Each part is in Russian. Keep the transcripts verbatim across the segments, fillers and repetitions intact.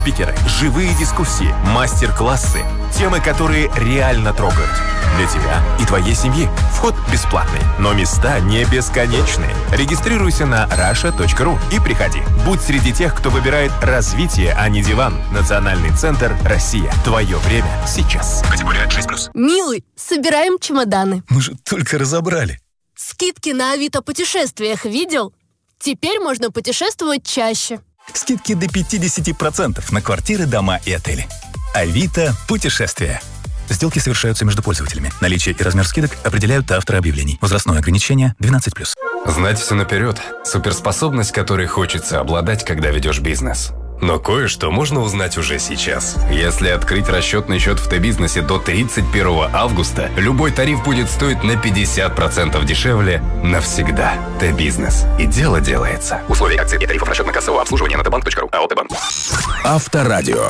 Спикеры, живые дискуссии, мастер-классы, темы, которые реально трогают. Для тебя и твоей семьи. Вход бесплатный, но места не бесконечные. Регистрируйся на раша точка ру и приходи. Будь среди тех, кто выбирает развитие, а не диван. Национальный центр «Россия». Твое время сейчас. Категория шесть плюс. Милый, собираем чемоданы. Мы же только разобрали. Скидки на Авито путешествиях видел? Теперь можно путешествовать чаще. Скидки до пятьдесят процентов на квартиры, дома и отели. Авито путешествия. Сделки совершаются между пользователями. Наличие и размер скидок определяют авторы объявлений. Возрастное ограничение двенадцать плюс. Знать все наперед – суперспособность, которой хочется обладать, когда ведешь бизнес. Но кое-что можно узнать уже сейчас. Если открыть расчетный счет в Т-бизнесе до тридцать первого августа, любой тариф будет стоить на пятьдесят процентов дешевле навсегда. Т-бизнес. И дело делается. Условия акций и тарифов расчетно-кассового обслуживания на тбанк точка ру. АО «Т-банк». Авторадио.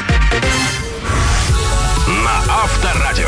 На Авторадио.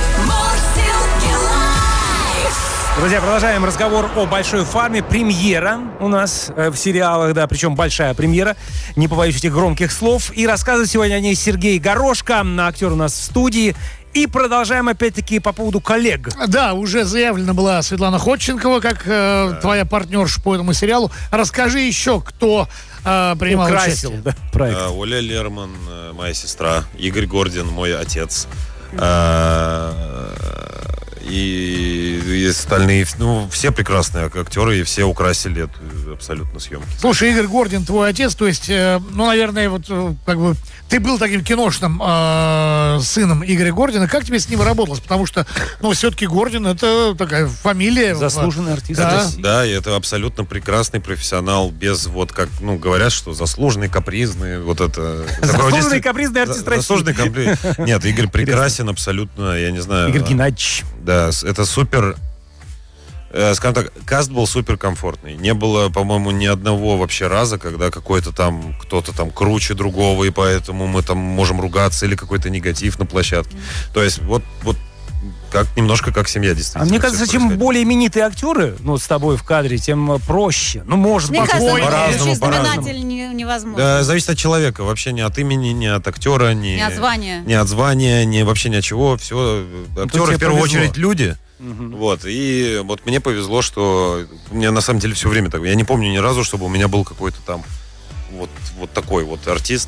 Друзья, продолжаем разговор о «Большой фарме». Премьера у нас э, в сериалах, да, причем большая премьера. Не побоюсь этих громких слов. И рассказывает сегодня о ней Сергей Горошко, актер у нас в студии. И продолжаем опять-таки по поводу коллег. Да, уже заявлена была Светлана Ходченкова, как э, да. твоя партнерша по этому сериалу. Расскажи еще, кто э, принимал Украсил, участие. Да, проект. А, Оля Лерман, моя сестра. Игорь Гордин, мой отец. А, И, и остальные, ну, все прекрасные актеры, и все украсили эту абсолютно съемки. Слушай, Игорь Гордин, твой отец, то есть, э, ну, наверное, вот, э, как бы, ты был таким киношным э, сыном Игоря Гордина. Как тебе с ним работалось? Потому что, ну, все-таки Гордин — это такая фамилия. Заслуженный артист. Да. Это, да, и это абсолютно прекрасный профессионал, без, вот, как, ну, говорят, что заслуженный, капризный, вот это... Заслуженный, капризный артист России. Заслуженный, капризный. Нет, Игорь прекрасен абсолютно, я не знаю. Игорь Геннадьевич. Да, это супер, э, скажем так, каст был супер комфортный. Не было, по-моему, ни одного вообще раза, когда какой-то там, кто-то там круче другого, и поэтому мы там можем ругаться, или какой-то негатив на площадке. То есть вот, вот как, немножко как семья, действительно. А мне кажется, чем более именитые актеры, ну, с тобой в кадре, тем проще. Ну, может быть, по-разному, по-разному. Невозможно. Да, зависит от человека. Вообще не от имени, не от актера, не, не от звания. Не от звания, не вообще ни от чего. Все. Актеры в первую повезло. очередь люди. Угу. Вот. И вот мне повезло, что у меня на самом деле все время так. Я не помню ни разу, чтобы у меня был какой-то там вот, вот такой вот артист.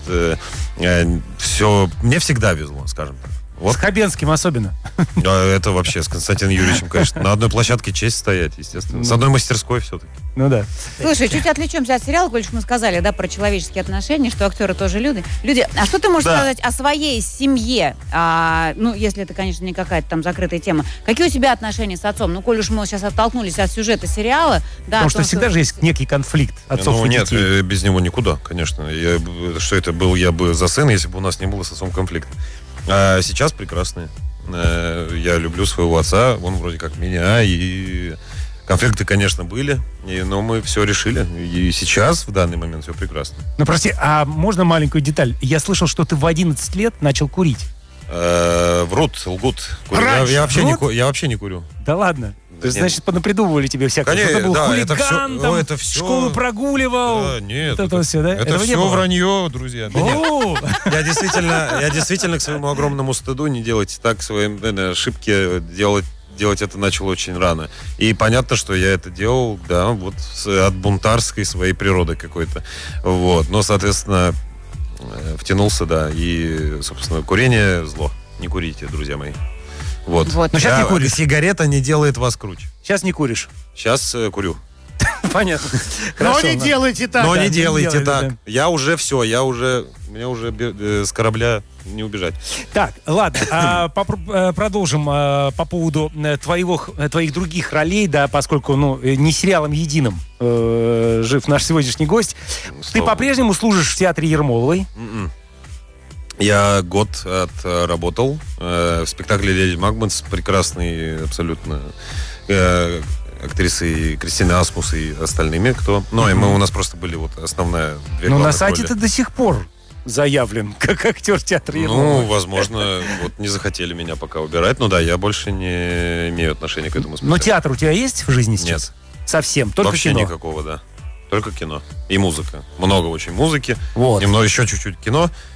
Все. Мне всегда везло, скажем так. Вот. С Хабенским особенно. Да, это вообще с Константином Юрьевичем, конечно. На одной площадке честь стоять, естественно. С одной мастерской все-таки. Ну да. Слушай, чуть отвлечемся от сериала, коль мы сказали, да, про человеческие отношения, что актеры тоже люди. Люди, а что ты можешь да. сказать о своей семье? А, ну, если это, конечно, не какая-то там закрытая тема. Какие у тебя отношения с отцом? Ну, коль уж мы сейчас оттолкнулись от сюжета сериала. Да, Потому что всегда что... же есть некий конфликт отцов ну, и нет, детей. без него никуда, конечно. Я, что это был, я бы за сына, если бы у нас не было с отцом конфликта. А сейчас прекрасные. Я люблю своего отца, он вроде как меня, и конфликты, конечно, были, но мы все решили. И сейчас, в данный момент, все прекрасно. Ну, прости, а можно маленькую деталь? Я слышал, что ты в одиннадцать лет начал курить. Врут, лгут. Я, я, вообще не, я вообще не курю. Да ладно? То есть, значит, понапридумывали тебе всякое. Конечно, что ты был да, хулиган, это все, там, это все... школу прогуливал. Да, нет, вот это, это все, да? Это все вранье, друзья. Да нет, я, действительно, я действительно к своему огромному стыду, не делайте так, свои наверное, ошибки делать, делать это начал очень рано. И понятно, что я это делал, да, вот от бунтарской своей природы какой-то. Вот. Но, соответственно, втянулся, да, и, собственно, курение зло. Не курите, друзья мои. Вот. вот. Но сейчас я, не куришь. Сигарета не делает вас круче. Сейчас не куришь. Сейчас э, курю. Понятно. Но не делайте так. Но не делайте так. Я уже все, я уже, мне уже с корабля не убежать. Так, ладно, продолжим по поводу твоих других ролей, да, поскольку, ну, не сериалом единым жив наш сегодняшний гость. Ты по-прежнему служишь в театре Ермоловой. Я год отработал э, в спектакле «Леди Макбет» с прекрасной абсолютно э, актрисой Кристиной Асмус и остальными, кто... Ну, mm-hmm. и мы, у нас просто были вот основная... Две Но на сайте ты до сих пор заявлен как актер театра Ермоловой. Ну, возможно, вот не захотели меня пока убирать. Ну да, я больше не имею отношения к этому спектаклю. Но театр у тебя есть в жизни сейчас? Нет. Совсем? Только вообще кино? Никакого, да. Только кино. И музыка. Много очень музыки. Вот. Немного еще чуть-чуть кино.